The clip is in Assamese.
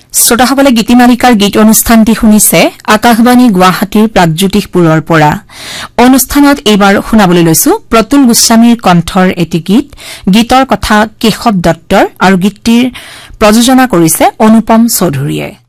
শ্ৰোতাসকলে গীতিমালিকাৰ গীত অনুষ্ঠানটি শুনিছে আকাশবাণী গুৱাহাটীৰ প্ৰাগজ্যোতিষপুৰৰ পৰা অনুষ্ঠানত এইবাৰ শুনাবলৈ লৈছো প্ৰতুল গোস্বামীৰ কণ্ঠৰ এটি গীত গীতৰ কথা কেশৱ দত্তৰ আৰু গীতটিৰ প্ৰযোজনা কৰিছে অনুপম চৌধুৰীয়ে